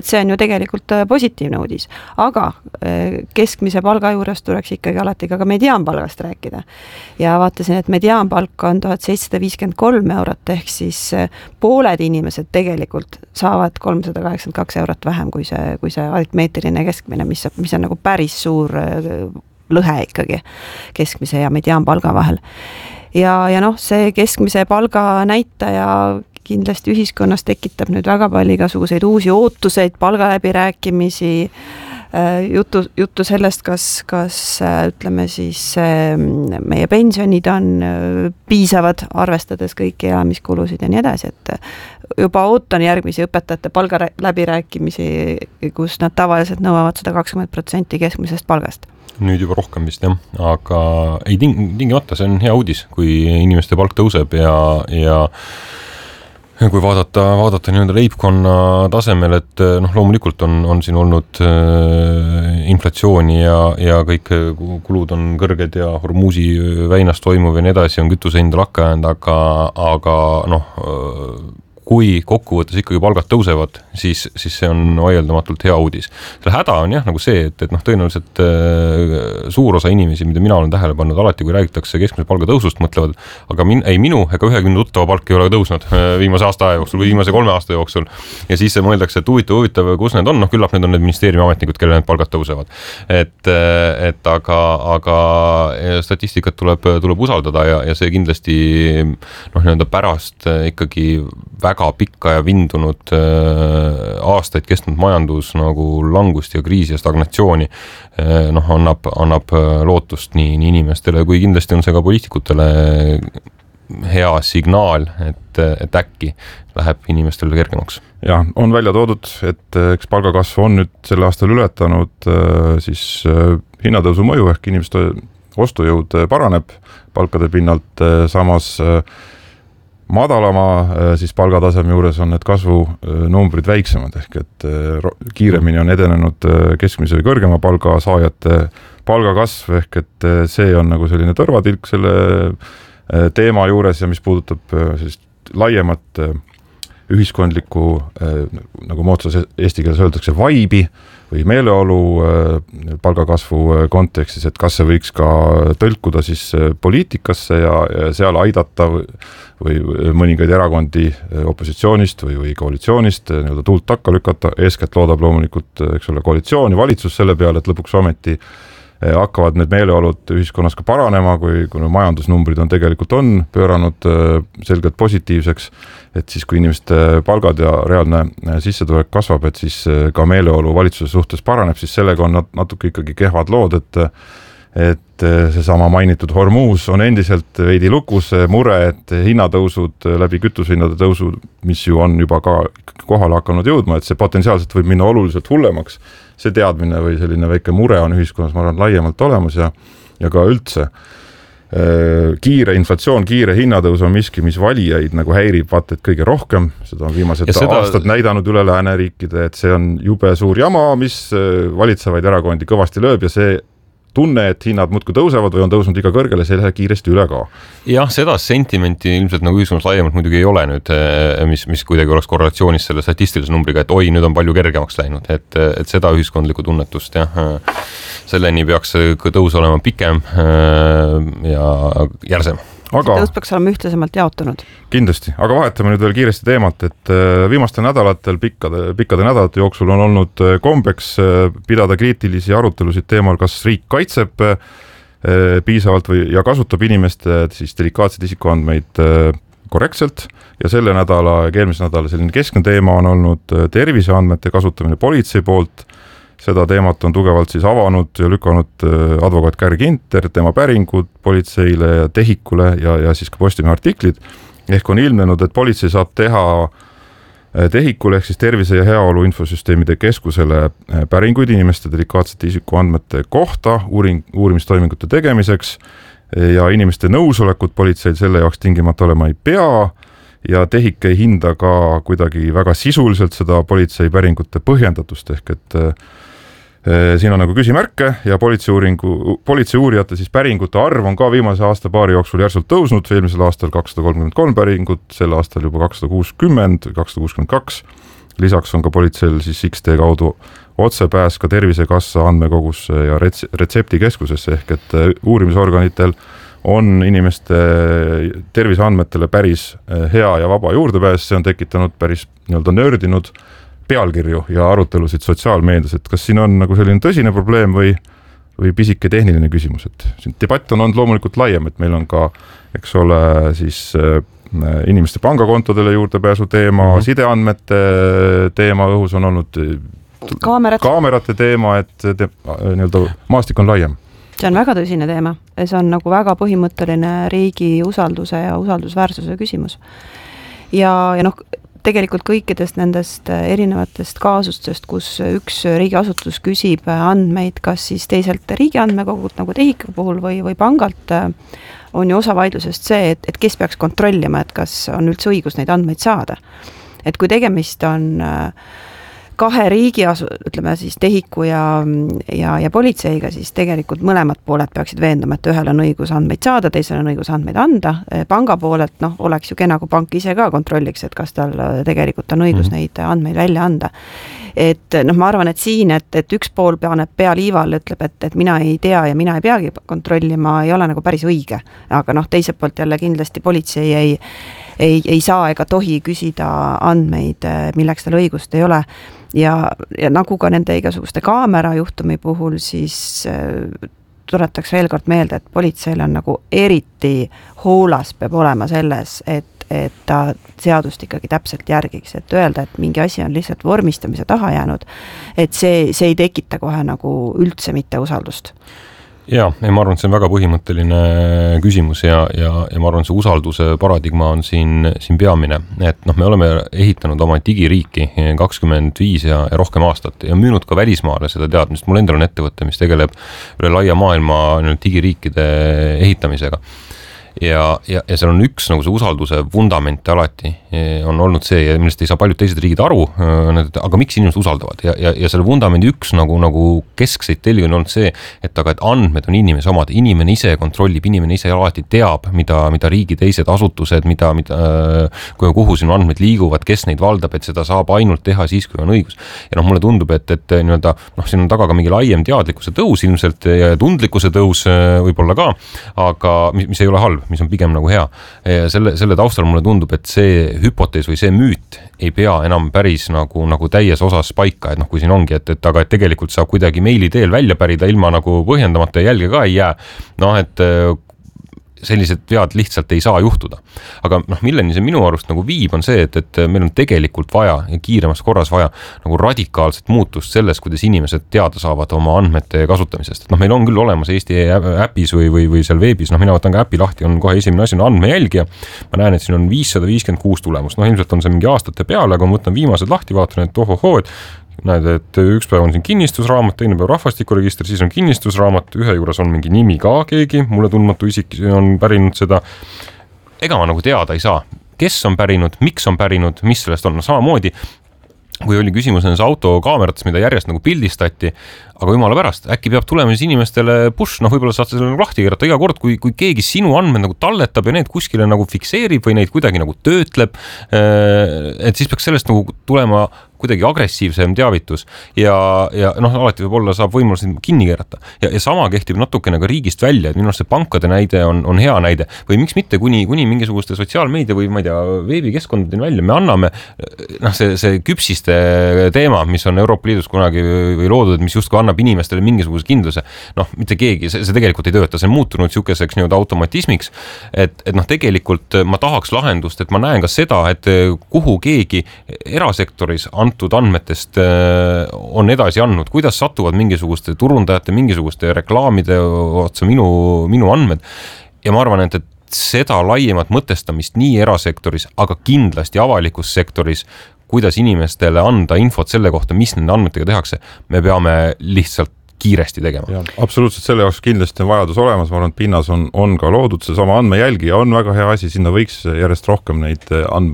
see on ju tegelikult positiivne uudis, aga keskmise palga juures tuleks ikkagi alati ka mediaanpalgast rääkida. Ja vaatasin, et mediaanpalk on 1753 eurot, ehk siis pooled inimesed tegelikult saavad 382 eurot vähem kui see aritmeetiline keskmine, mis on nagu päris suur lõhe ikkagi keskmise ja mediaanpalga vahel. Ja see keskmise palga näitaja kindlasti ühiskonnas tekitab nüüd väga palju igasuguseid uusi ootuseid, palgaläbirääkimisi, juttu sellest, kas ütleme siis meie pensionid on piisavad, arvestades kõiki elamiskulusid ja nii edasi, et juba ootan järgmisi õpetajate palgaläbirääkimisi, kus nad tavaliselt nõuavad 120% keskmisest palgast. Nüüd juba rohkem vist, jah, aga ei tingimata, see on hea uudis, kui inimeste palk tõuseb ja kui vaadata nii-öelda leibkonna tasemel, et loomulikult on siin olnud inflatsiooni ja kõik kulud on kõrged ja Hormuzi väinas toimuv ja nii edasi on kütuse hinda lakka jäänud, aga kui kokkuvõttes ikkagi palgad tõusevad, siis see on vaieldamatult hea uudis. Selle häda on jah nagu see, et tõenäoliselt suur osa inimesi, mida mina olen tähele pannud, alati kui räägitakse keskmise palga tõusust, mõtlevad, aga minu ega ühegi minu tuttava palk ei ole tõusnud viimase aasta jooksul või viimase 3 aasta jooksul. Ja siis mõeldakse, et huvitav, kus need on, küllap need on need ministeeriumi ametnikud, kelle need palgad tõusevad. Aga statistikat tuleb usaldada ja see kindlasti pärast ikkagi väga pikka ja vindunud aastaid kestnud majandus nagu langust ja kriisi ja stagnatsiooni annab lootust nii inimestele kui kindlasti on see ka poliitikutele hea signaal, et äkki läheb inimestele kergemaks. Ja, on välja toodud, et eks palgakasv on nüüd selle aastal ületanud siis hinnatõusu mõju ehk inimeste ostujõud paraneb palkade pinnalt, samas madalama siis palgataseme juures on need kasvunumbrid väiksemad ehk et kiiremini on edenenud keskmise või kõrgema palga saajate palgakasv ehk et see on nagu selline tõrvatilk selle teema juures ja mis puudutab sellist laiemat ühiskondlikku nagu moodsas eesti keeles öeldakse vaibi või meeleolu palgakasvu kontekstis, et kas see võiks ka tõlkuda siis poliitikasse ja seal aidata või mõningaid erakondi opositsioonist või koalitsioonist nii-öelda tuult takka lükata. Eeskätt loodab loomulikult koalitsioon ja valitsus selle peale, et lõpuks ometi hakkavad need meeleolud ühiskonnas ka paranema, kui majandusnumbrid on tegelikult pööranud selgelt positiivseks, et siis kui inimeste palgad ja reaalne sissetulek kasvab, et siis ka meeleolu valitsuse suhtes paraneb, siis sellega on natuke ikkagi kehvad lood, et seesama mainitud Hormuz on endiselt veidi lukus, mure, et hinnatõusud läbi kütusehinnade tõusu, mis ju on juba ka kohale hakanud jõudma, et see potentsiaalselt võib minna oluliselt hullemaks. See teadmine või selline väike mure on ühiskonnas, ma arvan, laiemalt olemas ja ka üldse kiire inflatsioon, kiire hinnatõus on miski, mis valijaid nagu häirib vaata, et kõige rohkem. Seda on viimased aastad näidanud üle lääneriikide, et see on jube suur jama, mis valitsevaid erakondi kõvasti lööb ja see tunne, et hinnad muudkui tõusevad või on tõusnud iga kõrgele, see läheb kiiresti üle ka. Jah, seda sentimenti ilmselt nagu ühiskonnas laiemalt muidugi ei ole nüüd, mis kuidagi oleks korrelatsioonis selle statistilise numbriga, et oi, nüüd on palju kergemaks läinud, et seda ühiskondlikku tunnetust, selleni peaks tõus olema pikem ja järsem. Tõus peaks olema ühtlasemalt jaotunud. Kindlasti, aga vahetame nüüd veel kiiresti teemat, et viimastel nädalatel, pikkade nädalate jooksul on olnud kombeks pidada kriitilisi arutelusid teemal, kas riik kaitseb piisavalt ja kasutab inimeste siis delikaatseid isikuandmeid korrektselt ja selle nädala, eelmise nädala selline keskne teema on olnud terviseandmete kasutamine politsei poolt. Seda teemat on tugevalt siis avanud ja lükanud advokaat Käri Ginter, tema päringud politseile ja tehikule ja siis ka Postimehe artiklid. Ehk on ilmnenud, et politsei saab teha tehikule ehk siis tervise ja heaolu infosüsteemide keskusele päringuid inimeste delikaatsete isikuandmete kohta uurimistoimingute tegemiseks ja inimeste nõusolekut politseil selle jaoks tingimata olema ei pea ja tehik ei hinda ka kuidagi väga sisuliselt seda politsei päringute põhjendatust ehk et siin on nagu küsimärke ja politsei uurijate siis päringute arv on ka viimase aasta paari jooksul järsult tõusnud, eelmisel aastal 233 päringut, sel aastal juba 260, 262 lisaks on ka politseil siis XD kaudu otsepääs ka Tervisekassa andmekogusse ja retseptikeskusesse ehk et uurimisorganitel on inimeste terviseandmetele päris hea ja vaba juurdepääs, see on tekitanud päris nii-öelda nördinud pealkirju ja arutelusid sotsiaalmeedias, et kas siin on nagu selline tõsine probleem või pisike tehniline küsimus, et siin debatt on olnud loomulikult laiem, et meil on ka, eks ole, siis inimeste pangakontodele juurdepääsu teema, sideandmete teema õhus on olnud kaamerate teema, et nii-öelda maastik on laiem. See on väga tõsine teema. See on nagu väga põhimõtteline riigi usalduse ja usaldusväärsuse küsimus. Ja tegelikult kõikidest nendest erinevatest kaasustest, kus üks riigiasutus küsib andmeid, kas siis teiselt riigi andmekogult nagu TEHIK puhul või pangalt, on ju osa vaidlusest see, et kes peaks kontrollima, et kas on üldse õigus neid andmeid saada. Et kui tegemist on kahe riigi ütleme siis TEHIK-u ja politseiga, siis tegelikult mõlemad pooled peaksid veenduma, et ühel on õigus andmeid saada, teisel on õigus andmeid anda. Panga poolelt oleks ju kena, kui pank ise ka kontrolliks, et kas tal tegelikult on õigus neid andmeid välja anda. Et ma arvan, et siin, et üks pool paneb pea liival, ütleb, et mina ei tea ja mina ei peagi kontrollima, ei ole nagu päris õige. Aga teiselt poolt jälle kindlasti politsei ei saa ega tohi küsida andmeid, milleks tal õigust ei ole. Ja nagu ka nende igasuguste kaamera juhtumi puhul, siis tuletaks veel kord meelde, et politseil on nagu eriti hoolas peab olema selles, et ta seadust ikkagi täpselt järgiks, et öelda, et mingi asi on lihtsalt vormistamise taha jäänud, et see ei tekita kohe nagu üldse mitte usaldust. Ja ma arvan, et see on väga põhimõtteline küsimus ja ma arvan, see usalduse paradigma on siin peamine, et me oleme ehitanud oma digiriiki 25 ja rohkem aastat ja müünud ka välismaale seda teadmist. Mul endal on ettevõte, mis tegeleb üle laia maailma digiriikide ehitamisega. Ja seal on üks nagu see usalduse vundament alati on olnud see, millest ei saa paljud teised riigid aru, aga miks inimesed usaldavad ja selle vundamendi üks nagu keskseid telgi on olnud see, et andmed on inimese omad, inimene ise kontrollib, inimene ise alati teab, mida riigi teised asutused, kuhu sinu andmed liiguvad, kes neid valdab, et seda saab ainult teha siis, kui on õigus. Ja mulle tundub, et nii-öelda, siin on taga ka mingi laiem teadlikkuse tõus ilmselt ja tundlikkuse tõus võib-olla ka, aga mis ei ole halb, mis on pigem nagu hea. Selle taustal mulle tundub, et see hüpotees või see müüt ei pea enam päris nagu täies osas paika, et kui siin ongi, et tegelikult saab kuidagi meili teel välja pärida ilma nagu põhjendamata ja jälge ka ei jää. Et sellised vead lihtsalt ei saa juhtuda. Aga milleni see minu arust nagu viib on see, et meil on tegelikult vaja ja kiiremas korras vaja nagu radikaalset muutust selles, kuidas inimesed teada saavad oma andmete kasutamisest. Et meil on küll olemas Eesti äpis või seal veebis, mina võtan ka äpi lahti, on kohe esimene asi on andmejälgija. Ma näen, et siin on 556 tulemust. Ilmselt on see mingi aastate peale, aga ma võtan viimased lahti, vaatan, et ohohoo, näed, et üks päev on siin kinnistusraamat, teine päev rahvastikuregister, siis on kinnistusraamat, ühe juures on mingi nimi ka keegi, mulle tundmatu isik on pärinud seda. Ega ma nagu teada ei saa, kes on pärinud, miks on pärinud, mis sellest on. Samamoodi, kui oli küsimus nendes autokaamerates, mida järjest nagu pildistati, aga jumala pärast, äkki peab tulema siis inimestele push, võib-olla saad selle lahti keerata iga kord, kui keegi sinu andmed nagu talletab ja need kuskile nagu fikseerib või neid kuidagi nagu töötleb, et siis peaks sellest nagu tulema kuidagi agressiivsem teavitus ja alati võib-olla saab võimalus kinni keerata. Ja sama kehtib natukene ka riigist välja, et minu arust see pankade näide on hea näide või miks mitte kuni mingisuguste sotsiaalmeedia või ma ei tea, veebikeskkondadeni välja, me anname see küpsiste teema, mis on Euroopa Liidus kunagi või loodud, et mis justkui annab inimestele mingisuguse kindluse, mitte keegi, see tegelikult ei tööta, see on muutunud siukeseks automatismiks, et tegelikult ma tahaks lahendust, et ma näen ka seda, et kuhu keegi erasektoris antud andmetest on edasi andnud, kuidas satuvad mingisuguste turundajate, mingisuguste reklaamide otsa minu andmed. Ja ma arvan, et seda laiemat mõtestamist nii erasektoris, aga kindlasti avalikus sektoris, kuidas inimestele anda infot selle kohta, mis nende andmetega tehakse, me peame lihtsalt kiiresti tegema. Ja, absoluutselt, selle jaoks kindlasti on vajadus olemas, ma arvan, et pinnas on ka loodud, see sama andmejälgija on väga hea asi, sinna võiks järjest rohkem neid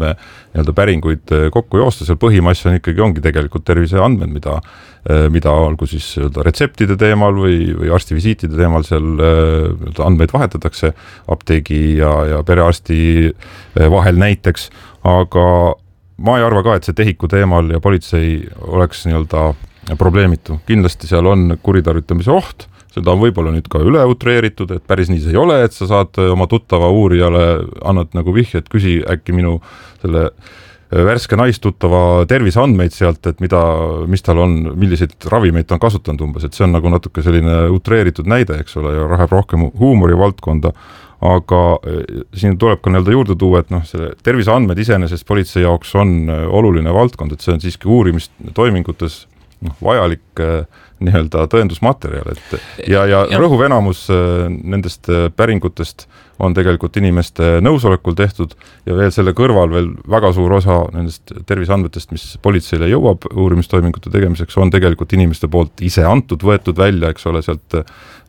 päringuid kokku joosta, seal põhimass ongi tegelikult terviseandmed, mida olgu siis retseptide teemal või arstivisiitide teemal seal andmeid vahetatakse apteegi ja perearsti vahel näiteks, aga ma ei arva ka, et see tehiku teemal ja politsei oleks nii-öelda probleemitu. Kindlasti seal on kuritarvitamise oht, seda on võib-olla nüüd ka üle utreeritud, et päris nii see ei ole, et sa saad oma tuttava uurijale, annad nagu vihje, et küsi äkki minu selle värske naistuttava terviseandmeid sealt, et mis tal on, milliseid ravimeid ta on kasutanud umbes, et see on nagu natuke selline utreeritud näide, eks ole, ja läheb rohkem huumori valdkonda, aga siin tuleb ka nii-öelda juurde tuua, et see terviseandmed iseenesest politsei jaoks on oluline valdkond, et see on siiski uurimistoimingutes vajalik nii-öelda tõendusmaterjal, et ja rõhuv enamus nendest päringutest on tegelikult inimeste nõusolekul tehtud ja veel selle kõrval veel väga suur osa nendest terviseandmetest, mis politseile jõuab uurimistoimingute tegemiseks, on tegelikult inimeste poolt ise antud, võetud välja, eks ole, sealt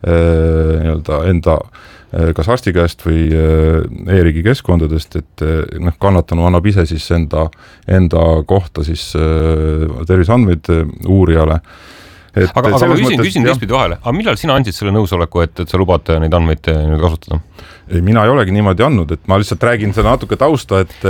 nii-öelda enda kas arsti käest või e-riigi keskkondadest, et kannatanu annab ise siis enda kohta siis terviseandmeid uurijale. Aga ma küsin teistpidi vahele, aga millal sina andsid selle nõusoleku, et sa lubad neid andmeid nüüd kasutada? Ei, mina ei olegi niimoodi andnud, et ma lihtsalt räägin seda natuke tausta, et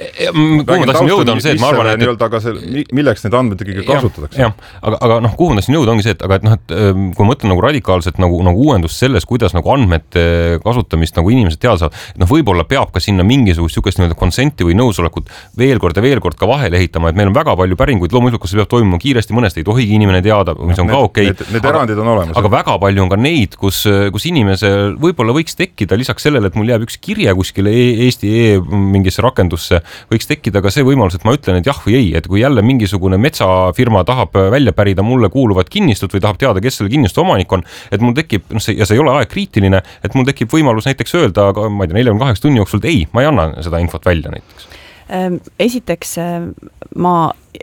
kuhu ma tahtsin jõuda on see, et ma arvan, et milleks neid andmeid ikkagi kasutatakse. Aga kuhu ma tahtsin jõuda ongi see, et kui ma mõtlen nagu radikaalselt nagu uuendust selles, kuidas nagu andmete kasutamist nagu inimesed teada saavad, võib-olla peab ka sinna mingisugust sükest konsenti või nõusolekut veel kord ka vahele ehitama, et meil on väga palju päringuid, loomulikult see peab toimuma kiiresti, mõnest ei tohigi inimene teada, mis on ka okei. Need erandid on olemas. Aga väga palju on ka neid, kus inimesel võib-olla võiks tekkida lisaks sellele, et mul jääb üks kirje kuskile Eesti mingisse rakendusse, võiks tekkida ka see võimalus, et ma ütlen, et jah või ei, et kui jälle mingisugune metsafirma tahab välja pärida mulle kuuluvat kinnistut või tahab teada, kes selle kinnistu omanik on, et mul tekib, ja see ei ole aegkriitiline, et mul tekib võimalus näiteks öelda, ma ei tea, 48 tunni jooksul, et ei, ma ei anna seda infot välja näiteks. Esiteks ma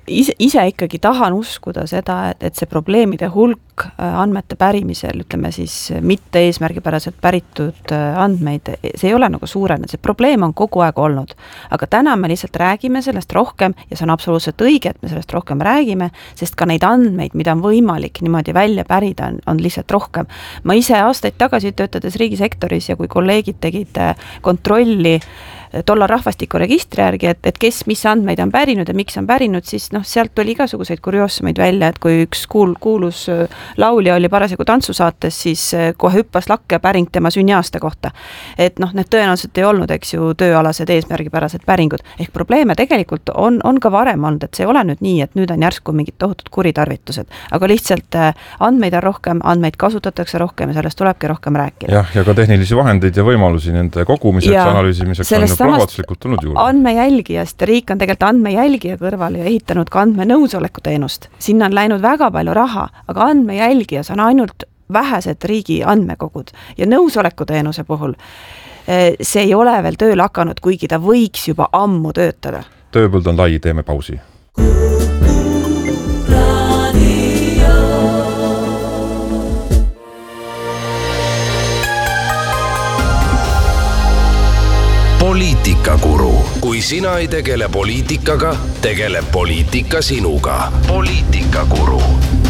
ise ikkagi tahan uskuda seda, et see probleemide hulk andmete pärimisel, ütleme siis mitte eesmärgipäraselt päritud andmeid, see ei ole nagu suurenenud, see probleem on kogu aeg olnud. Aga täna me lihtsalt räägime sellest rohkem ja see on absoluutselt õige, et me sellest rohkem räägime, sest ka neid andmeid, mida on võimalik niimoodi välja pärida, on lihtsalt rohkem. Ma ise aastaid tagasi töötades riigisektoris ja kui kolleegid tegid kontrolli tollal rahvastikuregistri järgi, et kes mis andmeid on pärinud ja miks on pärinud, siis sealt oli igasuguseid kurioosumeid välja, et kui üks kuulus laulja oli parasjagu tantsusaates, siis kohe hüppas lakke päring tema sünniaasta kohta. Et need tõenäoliselt ei olnud, eks ju, tööalased eesmärgipärased päringud. Ehk probleeme tegelikult on ka varem olnud, et see ei ole nüüd nii, et nüüd on järsku mingid tohutud kuritarvitused, aga lihtsalt andmeid on rohkem, andmeid kasutatakse rohkem ja sellest tulebki rohkem rääkida. Ja ka tehnilisi vahendeid ja võimalusi nende kogumiseks, analüüsimiseks on plahvatuslikult tulnud juurde. Andmejälgijast, riik on tegelikult andmejälgija kõrval ja ehitanud ka andmenõusoleku teenust. Sinna on läinud väga palju raha, aga andmejälgijas on ainult vähesed riigi andmekogud ja nõusoleku teenuse puhul see ei ole veel tööl hakanud, kuigi ta võiks juba ammu töötada. Tööpõld on lai, teeme pausi. Poliitikakuru. Kui sina ei tegele poliitikaga, tegeleb poliitika sinuga. Poliitikakuru.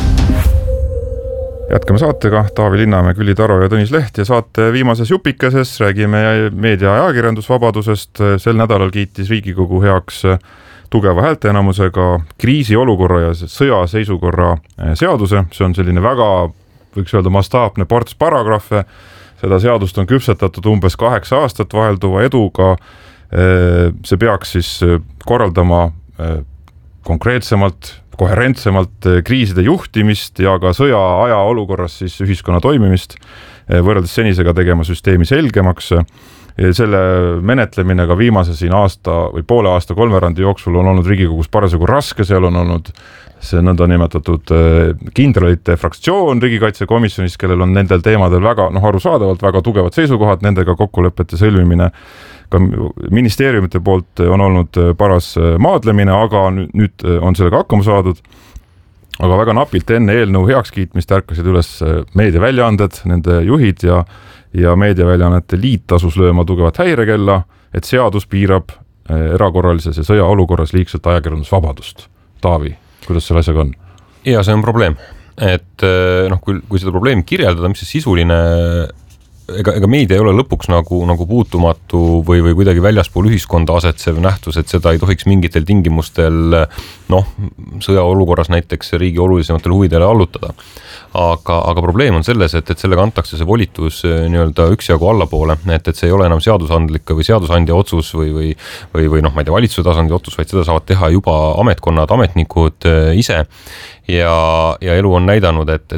Jätkame saatega. Taavi Linnamäe, Külli Taro ja Tõnis Leht ja saate viimases jupikeses räägime meedia- ja ajakirjandusvabadusest. Sel nädalal kiitis Riigikogu heaks tugeva häälteenamusega kriisiolukorra ja sõjaseisukorra seaduse. See on selline väga, võiks öelda, mastaapne ports paragrahve. Seda seadust on küpsetatud umbes 8 aastat vahelduva eduga. See peaks siis korraldama konkreetsemalt, koherentsemalt kriiside juhtimist ja ka sõja aja olukorras siis ühiskonna toimimist, võrreldes senisega tegema süsteemi selgemaks. Selle menetlemine ka viimase siin aasta või poole aasta kolmveerandi jooksul on olnud Riigikogus parasjagu raske, seal on olnud see nõndanimetatud kindralite fraktsioon riigikaitsekomisjonis, kellel on nendel teemadel väga arusaadavalt väga tugevad seisukohad, nendega kokkulepete sõlmimine. Ka ministeeriumite poolt on olnud paras maadlemine, aga nüüd on sellega hakkama saadud. Aga väga napilt enne eelnõu heakskiitmist ärkasid üles meediaväljaanded, nende juhid ja meediaväljaannete liit tasus lööma tugevat häirekella, et seadus piirab erakorralises ja sõjaolukorras liigselt ajakirjandusvabadust. Taavi, kuidas selle asjaga on? Ja see on probleem, et kui seda probleemi kirjeldada, mis see sisuline ega meedia ei ole lõpuks nagu puutumatu või kuidagi väljaspool ühiskonda asetsev nähtus, et seda ei tohiks mingitel tingimustel sõjaolukorras näiteks riigi olulisematele huvidele allutada. Aga probleem on selles, et sellega antakse see volitus nii-öelda üksjagu allapoole, et see ei ole enam seadusandlik või seadusandja otsus või ma ei tea, valitsuse tasandi otsus, vaid seda saavad teha juba ametkonnad, ametnikud ise ja elu on näidanud, et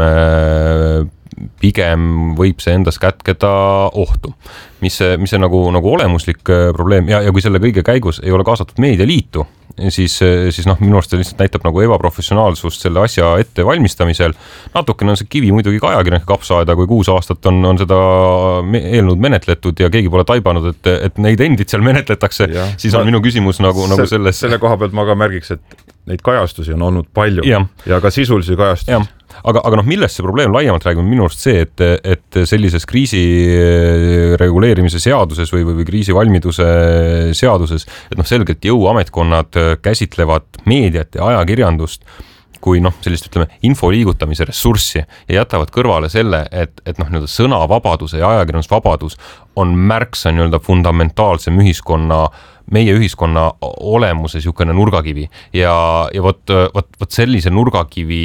pigem võib see endas kätkeda ohtu. Mis see nagu olemuslik probleem ja kui selle kõige käigus ei ole kaasatud meedialiitu, siis minu arust see lihtsalt näitab nagu ebaprofessionaalsust selle asja ette valmistamisel. Natukene on see kivi muidugi ka ajakirjanike kapsaaeda, kui 6 aastat on seda eelnõud menetletud ja keegi pole taibanud, et neid endid seal menetletakse, siis on minu küsimus nagu selles. Selle koha pealt ma ka märgiks, et neid kajastusi on olnud palju ja ka sisulisi kajastusi. Aga millest see probleem laiemalt räägime, minu arust see, et sellises kriisi reguleerimise seaduses või kriisivalmiduse seaduses, et selgelt jõuametkonnad käsitlevad meediat ja ajakirjandust kui sellist, ütleme, info liigutamise ressurssi ja jätavad kõrvale selle, et sõnavabaduse ja ajakirjandusvabadus on märksa fundamentaalsem meie ühiskonna olemuse niisugune nurgakivi ja vot sellise nurgakivi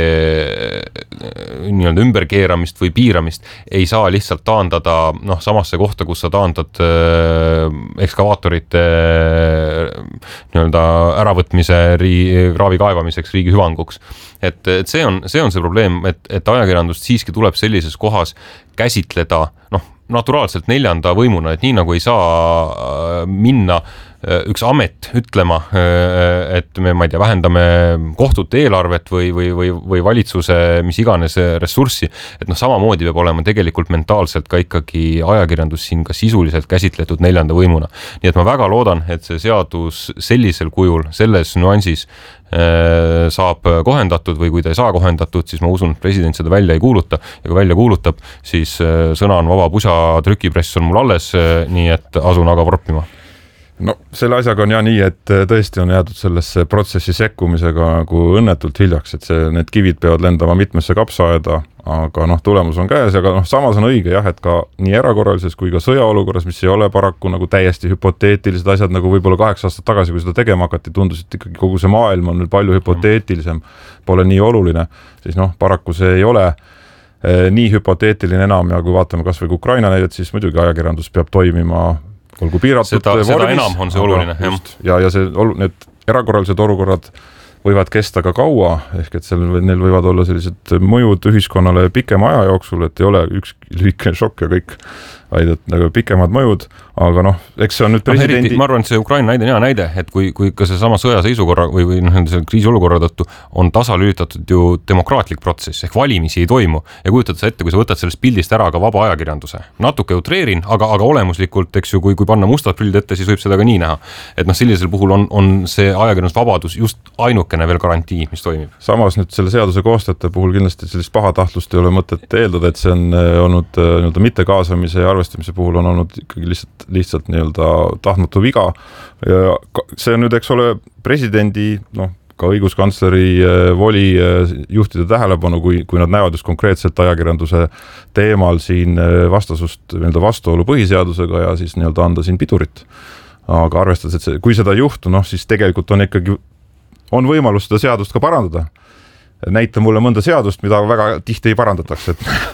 nii-öelda ümberkeeramist või piiramist ei saa lihtsalt taandada samasse kohta, kus sa taandad ekskavaatorite nii-öelda äravõtmise kraavi kaevamiseks riigi hüvanguks. Et see on see probleem, et ajakirjandust siiski tuleb sellises kohas käsitleda naturaalselt 4. võimuna, et nii nagu ei saa minna üks amet ütlema, et me, ma ei tea, vähendame kohtute eelarvet või valitsuse mis iganes ressurssi, et samamoodi peab olema tegelikult mentaalselt ka ikkagi ajakirjandus siin ka sisuliselt käsitletud 4. võimuna. Nii et ma väga loodan, et see seadus sellisel kujul, selles nüansis saab kohendatud või kui ta ei saa kohendatud, siis ma usun, et president seda välja ei kuuluta ja kui välja kuulutab, siis sõna on vaba pusa, trükipress on mul alles, nii et asun aga vorpima. No selle asjaga on nii, et tõesti on jäädud sellesse protsessi sekkumisega nagu õnnetult hiljaks, et need kivid peavad lendama mitmesse kapsaaeda, aga tulemus on käes, aga samas on õige et ka nii erakorralises kui ka sõjaolukorras, mis ei ole paraku nagu täiesti hüpoteetilised asjad, nagu võib-olla 8 aastat tagasi, kui seda tegema hakati, tundus, et ikkagi kogu see maailm on nüüd palju hüpoteetilisem, pole nii oluline, siis paraku see ei ole nii hüpoteetiline enam ja kui vaatame kas või Ukraina näidet, siis muidugi ajakirjandus peab toimima olgu piiratud vormis. Seda enam on see oluline. Ja need erakorralised olukorrad võivad kesta ka kaua, ehk et neil võivad olla sellised mõjud ühiskonnale pikema aja jooksul, et ei ole üks lühike šokk ja kõik, vaid et nagu pikemad mõjud, aga eks see on nüüd presidendi... ma arvan, et see Ukraina näide on hea näide, et kui ka see sama sõjaseisukorra või kriisiolukorra tõttu on tasalülitatud ju demokraatlik protsess, ehk valimisi ei toimu ja kujutad sa ette, kui sa võtad sellest pildist ära ka vaba ajakirjanduse. Natuke utreerin, aga olemuslikult, eks ju, kui panna mustad pildid ette, siis võib seda ka nii näha. Et sellisel puhul on see ajakirjandusvabadus just ainukene veel garantii, mis toimib. Samas nüüd selle seaduse koostajate puhul kindlasti sellist pahatahtlust ei ole mõtet eeldada, et see on olnud mitte kaasamise ja arvestamise puhul on olnud ikkagi lihtsalt nii-öelda tahtmatu viga. Ja see on nüüd, eks ole, presidendi, ka õiguskantsleri voli juhtida tähelepanu, kui nad näevad just konkreetselt ajakirjanduse teemal siin vastasust vastuolu põhiseadusega ja siis nii-öelda anda siin pidurit. Aga arvestades, et kui seda ei juhtu, siis tegelikult on ikkagi on võimalus seda seadust ka parandada. Näita mulle mõnda seadust, mida väga tihti ei parandatakse,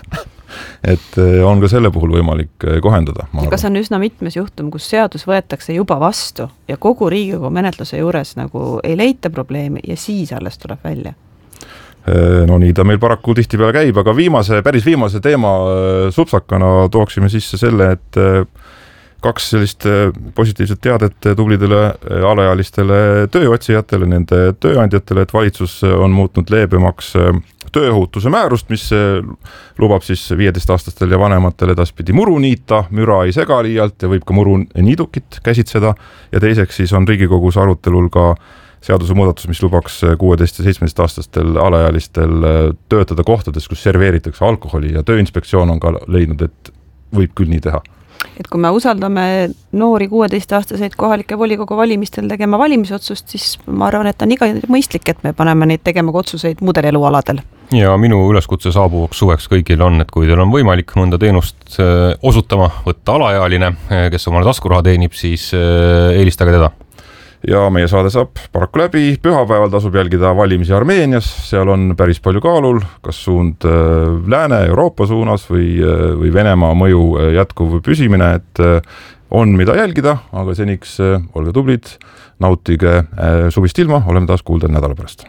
et on ka selle puhul võimalik kohendada. Kas on üsna mitmes juhtum, kus seadus võetakse juba vastu ja kogu Riigikogu menetluse juures nagu ei leita probleemi ja siis alles tuleb välja? No nii ta meil paraku tihti peale käib, aga päris viimase teema supsakana tooksime sisse selle, et 2 sellist positiivset teadet tublidele alaealistele tööotsijatele, nende tööandjatele, et valitsus on muutnud leebemaks tööohutuse määrust, mis lubab siis 15-aastastel ja vanematel edaspidi muru niita, müra ei sega liialt ja võib ka muru niidukit käsitseda ja teiseks siis on Riigikogus arutelul ka seaduse muudatus, mis lubaks 16- ja 17-aastastel alaealistel töötada kohtades, kus serveeritakse alkoholi ja Tööinspektsioon on ka leidnud, et võib küll nii teha. Et kui me usaldame noori 16-aastaseid kohalike volikogu valimistel tegema valimisotsust, siis ma arvan, et on iga mõistlik, et me paneme neid tegema otsuseid muudel elualadel. Ja minu üleskutse saabuvaks suveks kõigil on, et kui teil on võimalik mõnda teenust osutama, võtta alaealine, kes omale taskuraha teenib, siis eelistage teda. Ja meie saade saab paraku läbi, pühapäeval tasub jälgida valimisi Armeenias, seal on päris palju kaalul, kas suund Lääne-Euroopa suunas või Venemaa mõju jätkuv püsimine, et on mida jälgida, aga seniks olge tublid, nautige suvist ilma, oleme taas kuuldel nädala pärast.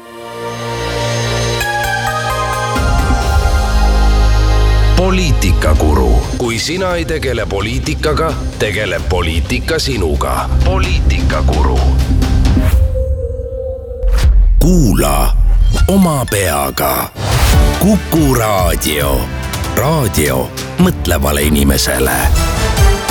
Poliitikakuru. Kui sina ei tegele poliitikaga, tegeleb poliitika sinuga. Poliitikakuru. Kuula oma peaga. Kuku raadio. Raadio mõtlevale inimesele.